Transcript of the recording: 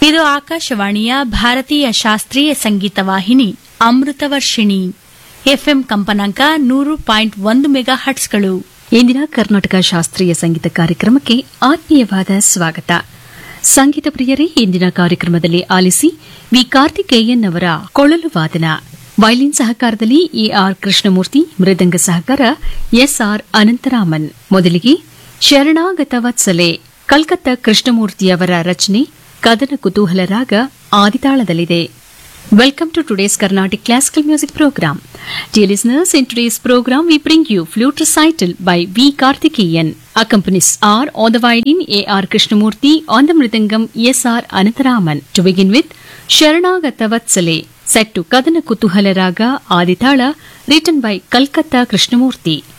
ಇದು ಆಕಾಶವಾಣಿಯ ಭಾರತೀಯ ಶಾಸ್ತ್ರೀಯ ಸಂಗೀತ ವಾಹಿನಿ ಅಮೃತವರ್ಷಿಣಿ ಎಫ್ಎಂ ಕಂಪನಾಂಕ 100.1 ಮೆಗಾ ಹರ್ಟ್ಸ್ಗಳು. ಇಂದಿನ ಕರ್ನಾಟಕ ಶಾಸ್ತ್ರೀಯ ಸಂಗೀತ ಕಾರ್ಯಕ್ರಮಕ್ಕೆ ಆತ್ಮೀಯವಾದ ಸ್ವಾಗತ. ಸಂಗೀತ ಪ್ರಿಯರೇ, ಇಂದಿನ ಕಾರ್ಯಕ್ರಮದಲ್ಲಿ ಆಲಿಸಿ ವಿ ಕಾರ್ತಿಕೇಯನ್ ಅವರ ಕೊಳಲು ವಾದನ. ವೈಲಿನ್ ಸಹಕಾರದಲ್ಲಿ ಎಆರ್ ಕೃಷ್ಣಮೂರ್ತಿ, ಮೃದಂಗ ಸಹಕಾರ ಎಸ್ಆರ್ ಅನಂತರಾಮನ್. ಮೊದಲಿಗೆ ಶರಣಾಗತ ವತ್ಸಲೆ, ಕಲ್ಕತ್ತಾ ಕೃಷ್ಣಮೂರ್ತಿಯವರ ರಚನೆ, ಕದನ ಕುತೂಹಲ ರಾಗ ಆದಿತಾಳದಲ್ಲಿದೆ. Welcome to today's Carnatic Classical Music Program. Dear listeners, in today's program we bring you Flute Recital by V. Karthikeyan. Accompanies are on the violin A.R. Krishnamurti, on the mridangam S.R. Anantaraman. To begin with, Sharanagata Vatsale, set to Kadana Kutuhala Raga Aditala, written by Kalkata Krishnamurti.